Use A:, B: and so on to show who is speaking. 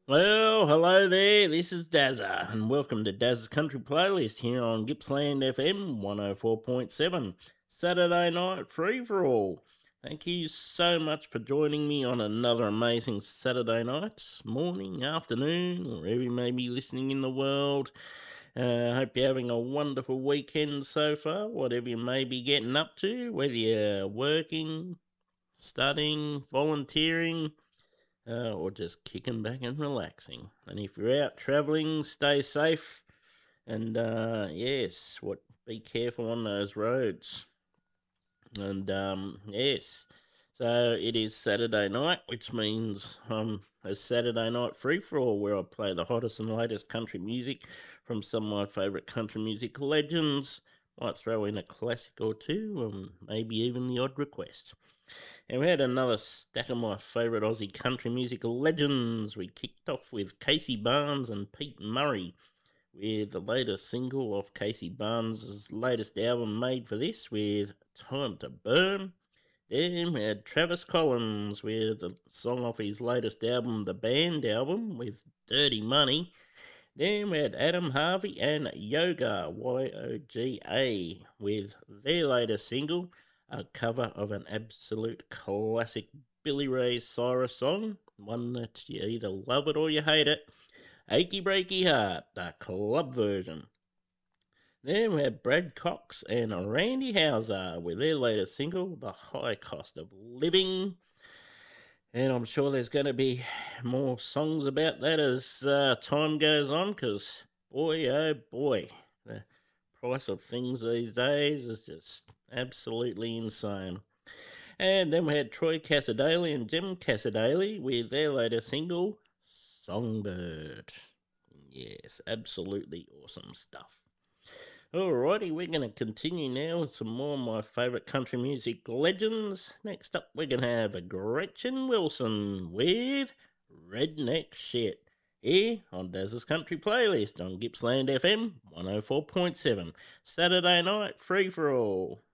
A: Well, hello there. This is Dazza, and welcome to Dazza's Country Playlist here on Gippsland FM 104.7, Saturday night free for all. Thank you so much for joining me on another amazing Saturday night, morning, afternoon, wherever you may be listening in the world. Hope you're having a wonderful weekend so far, whatever you may be getting up to, whether you're working, studying, volunteering, or just kicking back and relaxing. And if you're out travelling, stay safe. And yes, be careful on those roads. And yes, so it is Saturday night, which means a Saturday night free for all where I play the hottest and latest country music from some of my favourite country music legends. Might throw in a classic or two, maybe even the odd request. And we had another stack of my favourite Aussie country music legends. We kicked off with Casey Barnes and Pete Murray with the latest single off Casey Barnes' latest album Made for This with Time to Burn. Then we had Travis Collins with the song off his latest album, The Band album, with Dirty Money. Then we had Adam Harvey and Yoga, Yoga, with their latest single, a cover of an absolute classic Billy Ray Cyrus song, one that you either love it or you hate it, Achy Breaky Heart, the club version. Then we have Brad Cox and Randy Houser with their latest single, The High Cost of Living. And I'm sure there's going to be more songs about that as time goes on, because boy, oh boy, the price of things these days is just absolutely insane. And then we had Troy Cassadaly and Jim Cassadaly with their latest single, Songbird. Yes, absolutely awesome stuff. Alrighty, we're going to continue now with some more of my favourite country music legends. Next up, we're going to have Gretchen Wilson with Redneck Shit here on Daz's Country Playlist on Gippsland FM 104.7. Saturday night, free for all.